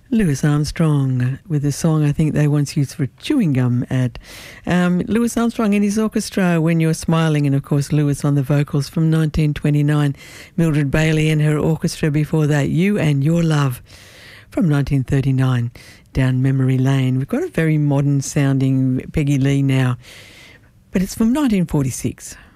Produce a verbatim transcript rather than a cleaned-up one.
Louis Armstrong with a song I think they once used for a chewing gum ad. Um, Louis Armstrong and his orchestra, When You're Smiling, and of course Louis on the vocals from nineteen twenty-nine. Mildred Bailey and her orchestra before that, You and Your Love from nineteen thirty-nine, down memory lane. We've got a very modern sounding Peggy Lee now, but it's from nineteen forty-six.